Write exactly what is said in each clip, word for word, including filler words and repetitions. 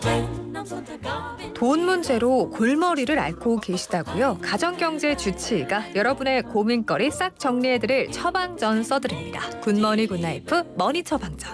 돈 문제로 골머리를 앓고 계시다고요? 가정경제 주치의가 여러분의 고민거리 싹 정리해드릴 처방전 써드립니다. 굿머니 굿나이프 머니 처방전.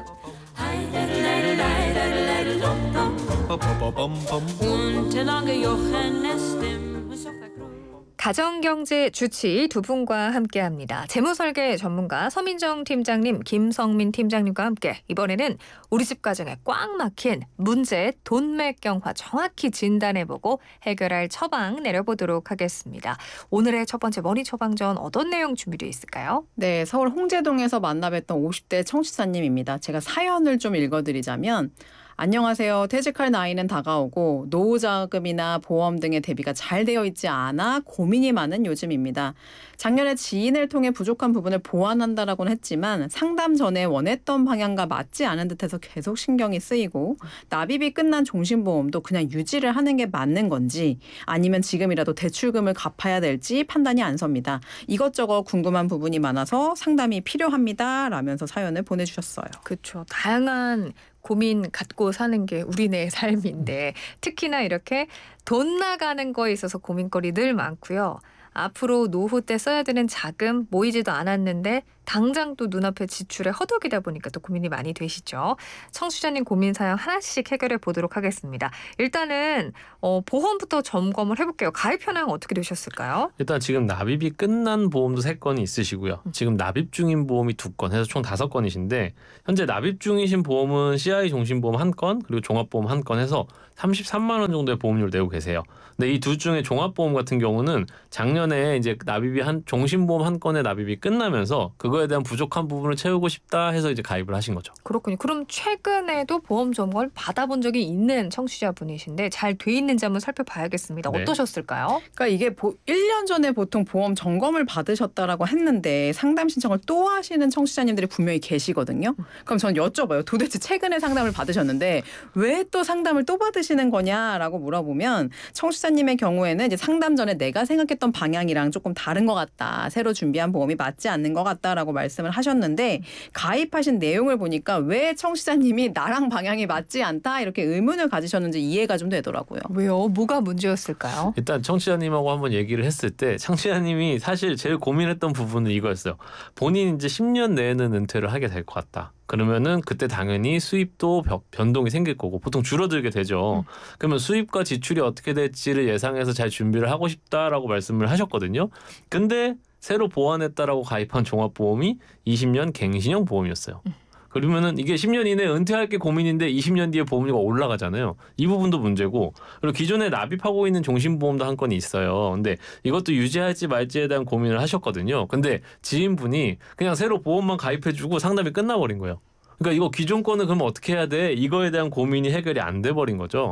가정경제 주치의 두 분과 함께합니다. 재무설계 전문가 서민정 팀장님, 김성민 팀장님과 함께 이번에는 우리 집 가정에 꽉 막힌 문제 돈맥경화 정확히 진단해보고 해결할 처방 내려보도록 하겠습니다. 오늘의 첫 번째 머니 처방전 어떤 내용 준비되어 있을까요? 네, 서울 홍제동에서 만나뵀던 오십 대 청취자님입니다. 제가 사연을 좀 읽어드리자면 안녕하세요. 퇴직할 나이는 다가오고 노후자금이나 보험 등의 대비가 잘 되어 있지 않아 고민이 많은 요즘입니다. 작년에 지인을 통해 부족한 부분을 보완한다라고는 했지만 상담 전에 원했던 방향과 맞지 않은 듯해서 계속 신경이 쓰이고 납입이 끝난 종신보험도 그냥 유지를 하는 게 맞는 건지 아니면 지금이라도 대출금을 갚아야 될지 판단이 안 섭니다. 이것저것 궁금한 부분이 많아서 상담이 필요합니다. 라면서 사연을 보내주셨어요. 그렇죠. 다양한 고민 갖고 사는 게 우리네 삶인데 특히나 이렇게 돈 나가는 거에 있어서 고민거리 늘 많고요. 앞으로 노후 때 써야 되는 자금 모이지도 않았는데 당장 또 눈앞에 지출에 허덕이다 보니까 또 고민이 많이 되시죠. 청취자님 고민 사연 하나씩 해결해 보도록 하겠습니다. 일단은 어, 보험부터 점검을 해볼게요. 가입 현황 어떻게 되셨을까요? 일단 지금 납입이 끝난 보험도 세 건이 있으시고요. 지금 납입 중인 보험이 두 건 해서 총 다섯 건이신데 현재 납입 중이신 보험은 씨아이 종신보험 한 건 그리고 종합보험 한 건 해서 삼십삼만 원 정도의 보험료를 내고 계세요. 근데 이 둘 중에 종합보험 같은 경우는 작년에 이제 납입이 한 종신보험 한 건의 납입이 끝나면서 그거에 대한 부족한 부분을 채우고 싶다 해서 이제 가입을 하신 거죠. 그렇군요. 그럼 최근에도 보험 점검을 받아본 적이 있는 청취자분이신데 잘 돼 있는지 한번 살펴봐야겠습니다. 네. 어떠셨을까요? 그러니까 이게 일 년 전에 보통 보험 점검을 받으셨다라고 했는데 상담 신청을 또 하시는 청취자님들이 분명히 계시거든요. 그럼 저는 여쭤봐요. 도대체 최근에 상담을 받으셨는데 왜 또 상담을 또 받으시는 거냐라고 물어보면 청취자님의 경우에는 이제 상담 전에 내가 생각했던 방향이랑 조금 다른 것 같다. 새로 준비한 보험이 맞지 않는 것 같다라고 말씀을 하셨는데 가입하신 내용을 보니까 왜 청취자님이 나랑 방향이 맞지 않다 이렇게 의문을 가지셨는지 이해가 좀 되더라고요. 왜요? 뭐가 문제였을까요? 일단 청취자님하고 한번 얘기를 했을 때 청취자님이 사실 제일 고민했던 부분은 이거였어요. 본인 이제 십 년 내에는 은퇴를 하게 될 것 같다. 그러면은 그때 당연히 수입도 변동이 생길 거고 보통 줄어들게 되죠. 음. 그러면 수입과 지출이 어떻게 될지를 예상해서 잘 준비를 하고 싶다라고 말씀을 하셨거든요. 근데 새로 보완했다라고 가입한 종합보험이 이십 년 갱신형 보험이었어요. 음. 그러면은 이게 십 년 이내에 은퇴할 게 고민인데 이십 년 뒤에 보험료가 올라가잖아요. 이 부분도 문제고 그리고 기존에 납입하고 있는 종신보험도 한 건이 있어요. 근데 이것도 유지할지 말지에 대한 고민을 하셨거든요. 근데 지인분이 그냥 새로 보험만 가입해주고 상담이 끝나버린 거예요. 그러니까 이거 기존 거는 그러면 어떻게 해야 돼? 이거에 대한 고민이 해결이 안 돼버린 거죠.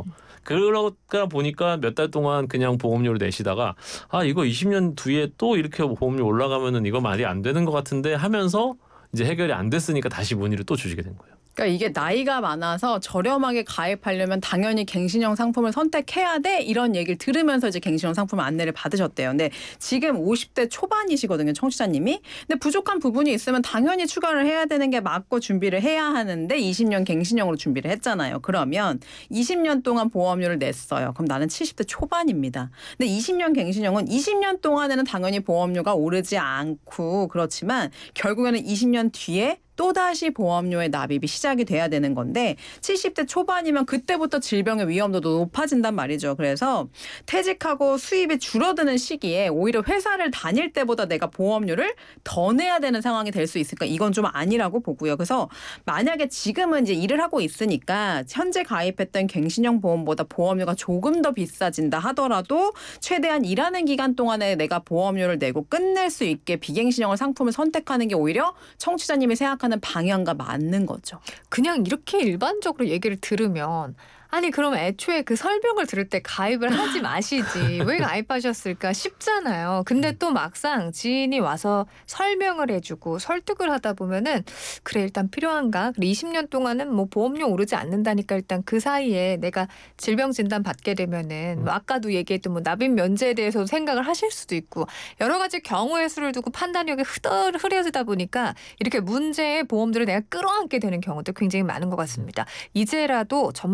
그러다 보니까 몇 달 동안 그냥 보험료를 내시다가 아 이거 이십 년 뒤에 또 이렇게 보험료 올라가면은 이거 말이 안 되는 것 같은데 하면서 이제 해결이 안 됐으니까 다시 문의를 또 주시게 된 거예요. 그러니까 이게 나이가 많아서 저렴하게 가입하려면 당연히 갱신형 상품을 선택해야 돼 이런 얘기를 들으면서 이제 갱신형 상품 안내를 받으셨대요. 근데 지금 오십 대 초반이시거든요, 청취자님이. 근데 부족한 부분이 있으면 당연히 추가를 해야 되는 게 맞고 준비를 해야 하는데 이십 년 갱신형으로 준비를 했잖아요. 그러면 이십 년 동안 보험료를 냈어요. 그럼 나는 칠십 대 초반입니다. 근데 이십 년 갱신형은 이십 년 동안에는 당연히 보험료가 오르지 않고 그렇지만 결국에는 이십 년 뒤에 또다시 보험료의 납입이 시작이 돼야 되는 건데 칠십 대 초반이면 그때부터 질병의 위험도도 높아진단 말이죠. 그래서 퇴직하고 수입이 줄어드는 시기에 오히려 회사를 다닐 때보다 내가 보험료를 더 내야 되는 상황이 될 수 있으니까 이건 좀 아니라고 보고요. 그래서 만약에 지금은 이제 일을 하고 있으니까 현재 가입했던 갱신형 보험보다 보험료가 조금 더 비싸진다 하더라도 최대한 일하는 기간 동안에 내가 보험료를 내고 끝낼 수 있게 비갱신형을 상품을 선택하는 게 오히려 청취자님이 생각하는 하는 방향과 맞는 거죠. 그냥 이렇게 일반적으로 얘기를 들으면 아니 그럼 애초에 그 설명을 들을 때 가입을 하지 마시지 왜 가입하셨을까 싶잖아요. 근데 또 막상 지인이 와서 설명을 해주고 설득을 하다 보면은 그래 일단 필요한가? 그래 이십 년 동안은 뭐 보험료 오르지 않는다니까 일단 그 사이에 내가 질병 진단 받게 되면은 뭐 아까도 얘기했던 뭐 납입 면제에 대해서 생각을 하실 수도 있고 여러 가지 경우의 수를 두고 판단력이 흐덜 흐려지다 보니까 이렇게 문제의 보험들을 내가 끌어안게 되는 경우도 굉장히 많은 것 같습니다. 이제라도 전문가가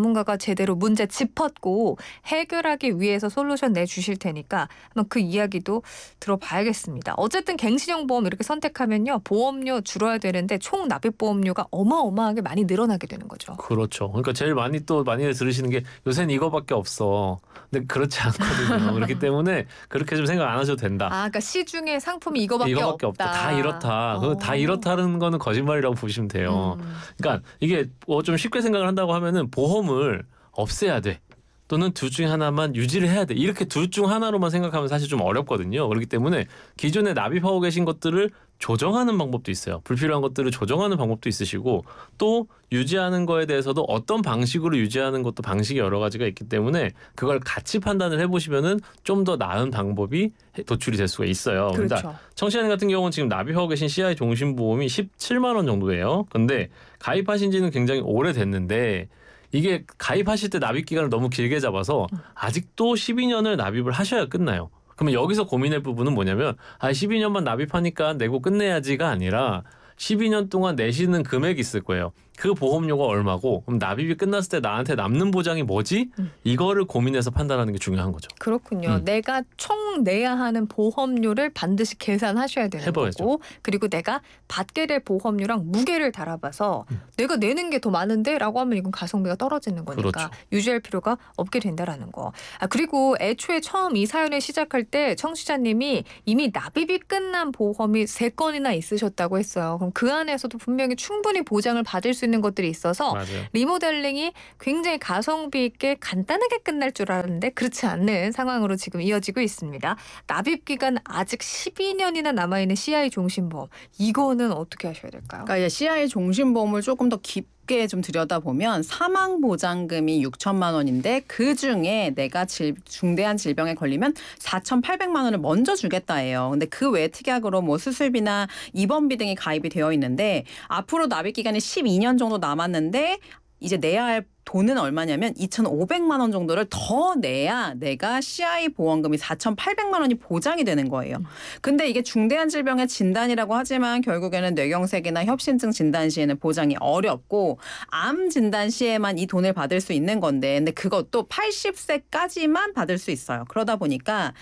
제대로 문제 짚었고 해결하기 위해서 솔루션 내주실 테니까 한번 그 이야기도 들어봐야겠습니다. 어쨌든 갱신형 보험 이렇게 선택하면요. 보험료 줄어야 되는데 총 납입보험료가 어마어마하게 많이 늘어나게 되는 거죠. 그렇죠. 그러니까 제일 많이 또 많이 들으시는 게 요새는 이거밖에 없어. 근데 그렇지 않거든요. 그렇기 때문에 그렇게 좀 생각 안 하셔도 된다. 아, 그러니까 시중에 상품이 이거밖에, 이거밖에 없다. 없다. 다 이렇다. 그 다 어. 이렇다는 거는 거짓말이라고 보시면 돼요. 음. 그러니까 이게 뭐 좀 쉽게 생각을 한다고 하면은 보험을 없애야 돼. 또는 둘 중에 하나만 유지를 해야 돼. 이렇게 둘 중 하나로만 생각하면 사실 좀 어렵거든요. 그렇기 때문에 기존에 납입하고 계신 것들을 조정하는 방법도 있어요. 불필요한 것들을 조정하는 방법도 있으시고 또 유지하는 거에 대해서도 어떤 방식으로 유지하는 것도 방식이 여러 가지가 있기 때문에 그걸 같이 판단을 해보시면은 좀 더 나은 방법이 도출이 될 수가 있어요. 그렇죠. 그러니까 청취자님 같은 경우는 지금 납입하고 계신 씨아이 종신보험이 십칠만 원 정도예요. 근데 가입하신 지는 굉장히 오래됐는데 이게 가입하실 때 납입 기간을 너무 길게 잡아서 아직도 십이 년을 납입을 하셔야 끝나요. 그러면 여기서 고민할 부분은 뭐냐면 아 십이 년만 납입하니까 내고 끝내야지가 아니라 십이 년 동안 내시는 금액이 있을 거예요. 그 보험료가 얼마고 그럼 납입이 끝났을 때 나한테 남는 보장이 뭐지? 음. 이거를 고민해서 판단하는 게 중요한 거죠. 그렇군요. 음. 내가 총 내야 하는 보험료를 반드시 계산하셔야 되는 해봐야죠. 거고 그리고 내가 받게 될 보험료랑 무게를 달아봐서 음. 내가 내는 게 더 많은데 라고 하면 이건 가성비가 떨어지는 거니까 그렇죠. 유지할 필요가 없게 된다라는 거. 아, 그리고 애초에 처음 이 사연을 시작할 때 청취자님이 이미 납입이 끝난 보험이 세 건이나 있으셨다고 했어요. 그럼 그 안에서도 분명히 충분히 보장을 받을 수 있는 것들이 있어서 맞아요. 리모델링이 굉장히 가성비 있게 간단하게 끝날 줄 알았는데 그렇지 않는 상황으로 지금 이어지고 있습니다. 납입 기간 아직 십이 년이나 남아있는 씨아이 종신보험 이거는 어떻게 하셔야 될까요? 그러니까 이제 씨아이 종신보험을 조금 더 깊게 좀 들여다보면 사망 보장금이 육천만 원인데 그 중에 내가 질, 중대한 질병에 걸리면 사천팔백만 원을 먼저 주겠다예요. 근데 그 외에 특약으로 뭐 수술비나 입원비 등이 가입이 되어 있는데 앞으로 납입 기간이 십이 년 정도 남았는데 이제 내야 할 돈은 얼마냐면 이천오백만 원 정도를 더 내야 내가 씨아이 보험금이 사천팔백만 원이 보장이 되는 거예요. 근데 이게 중대한 질병의 진단이라고 하지만 결국에는 뇌경색이나 협심증 진단 시에는 보장이 어렵고 암 진단 시에만 이 돈을 받을 수 있는 건데 근데 그것도 팔십 세까지만 받을 수 있어요. 그러다 보니까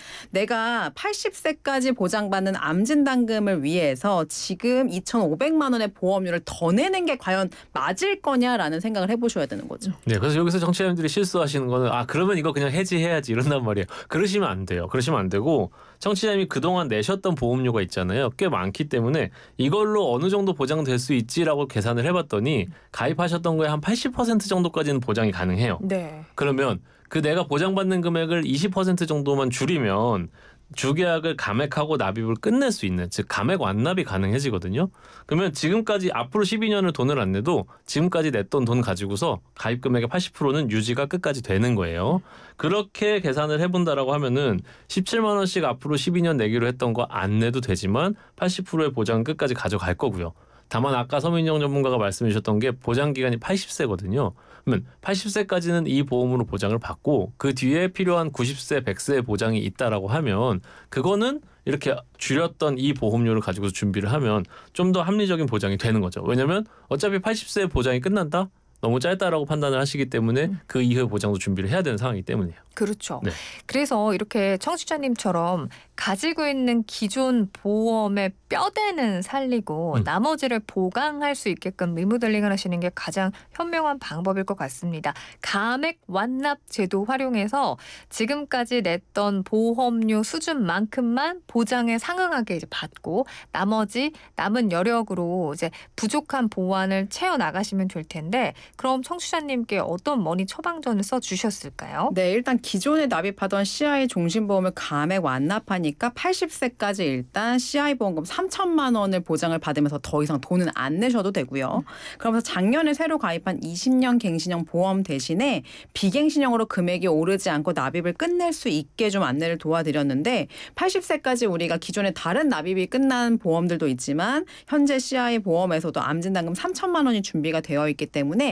내가 팔십 세까지 보장받는 암 진단금을 위해서 지금 이천오백만 원의 보험료를 더 내는 게 과연 맞을 거냐라는 생각을 해보셔야 되는 거죠. 네, 그래서 여기서 정치자님들이 실수하시는 거는 아 그러면 이거 그냥 해지해야지 이런단 말이에요. 그러시면 안 돼요. 그러시면 안 되고 청취자님이 그동안 내셨던 보험료가 있잖아요. 꽤 많기 때문에 이걸로 어느 정도 보장될 수 있지라고 계산을 해봤더니 가입하셨던 거에 한 팔십 퍼센트 정도까지는 보장이 가능해요. 네. 그러면 그 내가 보장받는 금액을 이십 퍼센트 정도만 줄이면 주계약을 감액하고 납입을 끝낼 수 있는 즉 감액 완납이 가능해지거든요. 그러면 지금까지 앞으로 십이 년을 돈을 안 내도 지금까지 냈던 돈 가지고서 가입 금액의 팔십 퍼센트는 유지가 끝까지 되는 거예요. 그렇게 계산을 해본다라고 하면은 십칠만 원씩 앞으로 십이 년 내기로 했던 거 안 내도 되지만 팔십 퍼센트의 보장 끝까지 가져갈 거고요. 다만 아까 서민영 전문가가 말씀해 주셨던 게 보장 기간이 팔십 세거든요. 그러면 팔십 세까지는 이 보험으로 보장을 받고 그 뒤에 필요한 구십 세, 백 세의 보장이 있다라고 하면 그거는 이렇게 줄였던 이 보험료를 가지고 준비를 하면 좀 더 합리적인 보장이 되는 거죠. 왜냐하면 어차피 팔십 세의 보장이 끝난다? 너무 짧다라고 판단을 하시기 때문에 음. 그 이후의 보장도 준비를 해야 되는 상황이기 때문이에요. 그렇죠. 네. 그래서 이렇게 청취자님처럼 가지고 있는 기존 보험의 뼈대는 살리고 음. 나머지를 보강할 수 있게끔 리모델링을 하시는 게 가장 현명한 방법일 것 같습니다. 감액 완납 제도 활용해서 지금까지 냈던 보험료 수준만큼만 보장에 상응하게 이제 받고 나머지 남은 여력으로 이제 부족한 보완을 채워 나가시면 될 텐데 그럼 청취자님께 어떤 머니 처방전을 써 주셨을까요? 네, 일단 기존에 납입하던 씨아이 종신보험을 감액 완납하니까 팔십 세까지 일단 씨아이 보험금 삼천만 원을 보장을 받으면서 더 이상 돈은 안 내셔도 되고요. 그러면서 작년에 새로 가입한 이십 년 갱신형 보험 대신에 비갱신형으로 금액이 오르지 않고 납입을 끝낼 수 있게 좀 안내를 도와드렸는데 팔십 세까지 우리가 기존에 다른 납입이 끝난 보험들도 있지만 현재 씨아이 보험에서도 암진단금 삼천만 원이 준비가 되어 있기 때문에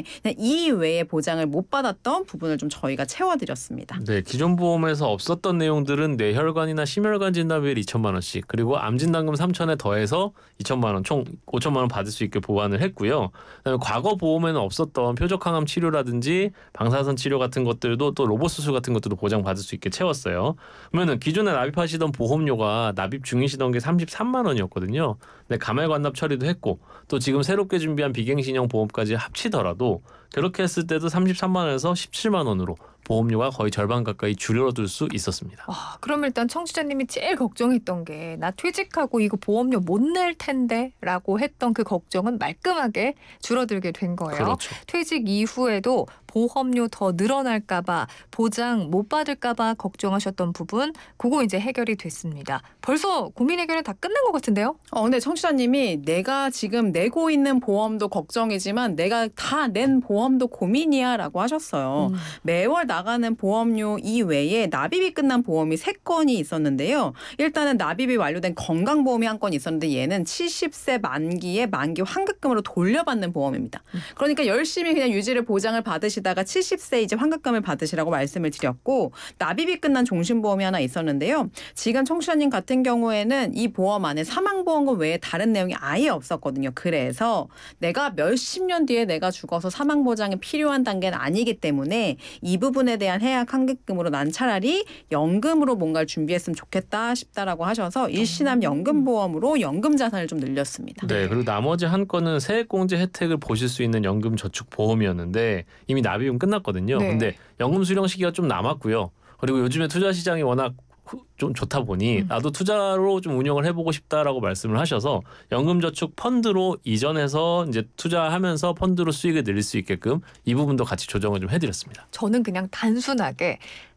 그냥 이 외에 보장을 못 받았던 부분을 좀 저희가 채워드렸습니다. 네, 기존 보험에서 없었던 내용들은 뇌혈관이나 심혈관 진단비율 이천만 원씩 그리고 암진단금 삼천에 더해서 이천만 원 총 오천만 원 받을 수 있게 보완을 했고요. 그다음에 과거 보험에는 없었던 표적항암 치료라든지 방사선 치료 같은 것들도 또 로봇 수술 같은 것들도 보장받을 수 있게 채웠어요. 그러면은 기존에 납입하시던 보험료가 납입 중이시던 게 삼십삼만 원이었거든요. 근데 가말 관납 처리도 했고 또 지금 새롭게 준비한 비갱신형 보험까지 합치더라도 그렇게 했을 때도 삼십삼만 원에서 십칠만 원으로 보험료가 거의 절반 가까이 줄여들 수 있었습니다. 아, 그럼 일단 청취자님이 제일 걱정했던 게 나 퇴직하고 이거 보험료 못 낼 텐데 라고 했던 그 걱정은 말끔하게 줄어들게 된 거예요. 그렇죠. 퇴직 이후에도 보험료 더 늘어날까 봐 보장 못 받을까 봐 걱정하셨던 부분 그거 이제 해결이 됐습니다. 벌써 고민 해결은 다 끝난 것 같은데요? 어, 근데 청취자님이 내가 지금 내고 있는 보험도 걱정이지만 내가 다 낸 보험도 고민이야 라고 하셨어요. 음. 매월 나가는 보험료 이외에 납입이 끝난 보험이 세 건이 있었는데요. 일단은 납입이 완료된 건강보험이 한 건 있었는데 얘는 칠십 세 만기에 만기 환급금으로 돌려받는 보험입니다. 그러니까 열심히 그냥 유지를 보장을 받으시다가 칠십 세 이제 환급금을 받으시라고 말씀을 드렸고 납입이 끝난 종신보험이 하나 있었는데요. 지금 청취자님 같은 경우에는 이 보험 안에 사망보험금 외에 다른 내용이 아예 없었거든요. 그래서 내가 몇십 년 뒤에 내가 죽어서 사망보장이 필요한 단계는 아니기 때문에 이 부분에 대한 해약 환급금으로 난 차라리 연금으로 뭔가를 준비했으면 좋겠다 싶다라고 하셔서 일시납 연금보험으로 연금 자산을 좀 늘렸습니다. 네, 그리고 나머지 한 건은 세액공제 혜택을 보실 수 있는 연금저축보험이었는데 이미 납입은 끝났거든요. 네. 근데 연금 수령 시기가 좀 남았고요. 그리고 요즘에 투자 시장이 워낙 좀 좋다 보니 음. 나도 투자로 좀 운영을 해보고 싶다라고 말씀을 하셔서 연금저축 펀드로 이전해서 이제 투자하면서 펀드로 수익을 늘릴 수 있게끔 이 부분도 같이 조정을 좀 해드렸습니다. 저는 그냥 단순하게